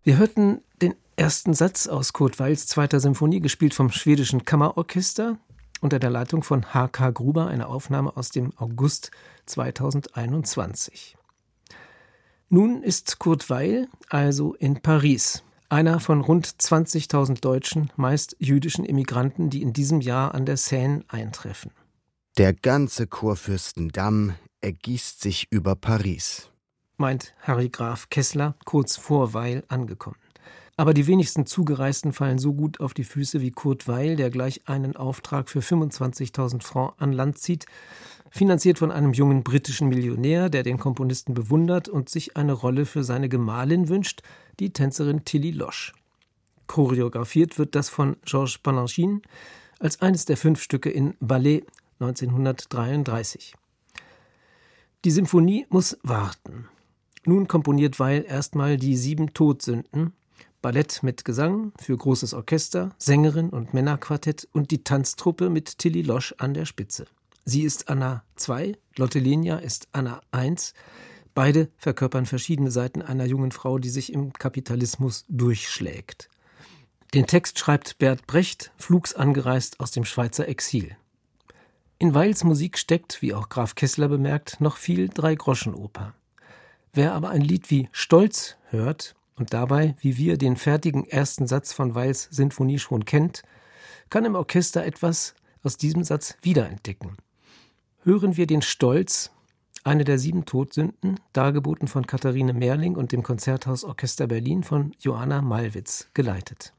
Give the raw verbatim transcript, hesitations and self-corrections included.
Wir hörten den ersten Satz aus Kurt Weils zweiter Symphonie, gespielt vom Schwedischen Kammerorchester unter der Leitung von H K Gruber, eine Aufnahme aus dem August zweitausendeinundzwanzig. Nun ist Kurt Weill also in Paris, einer von rund zwanzigtausend deutschen, meist jüdischen Immigranten, die in diesem Jahr an der Seine eintreffen. Der ganze Kurfürstendamm ergießt sich über Paris, meint Harry Graf Kessler, kurz vor Weill angekommen. Aber die wenigsten Zugereisten fallen so gut auf die Füße wie Kurt Weill, der gleich einen Auftrag für fünfundzwanzigtausend Francs an Land zieht, finanziert von einem jungen britischen Millionär, der den Komponisten bewundert und sich eine Rolle für seine Gemahlin wünscht, die Tänzerin Tilly Loche. Choreografiert wird das von Georges Balanchine als eines der fünf Stücke in Ballet neunzehnhundertdreiunddreißig. Die Symphonie muss warten. Nun komponiert Weill erstmal die sieben Todsünden, Ballett mit Gesang für großes Orchester, Sängerin und Männerquartett und die Tanztruppe mit Tilly Loche an der Spitze. Sie ist Anna zwei, Lotte Lenya ist Anna eins. Beide verkörpern verschiedene Seiten einer jungen Frau, die sich im Kapitalismus durchschlägt. Den Text schreibt Bert Brecht, flugs angereist aus dem Schweizer Exil. In Weils Musik steckt, wie auch Graf Kessler bemerkt, noch viel Dreigroschenoper. Wer aber ein Lied wie Stolz hört und dabei, wie wir, den fertigen ersten Satz von Weils Sinfonie schon kennt, kann im Orchester etwas aus diesem Satz wiederentdecken. Hören wir den Stolz, eine der sieben Todsünden, dargeboten von Katharine Merling und dem Konzerthausorchester Berlin von Joanna Malwitz geleitet.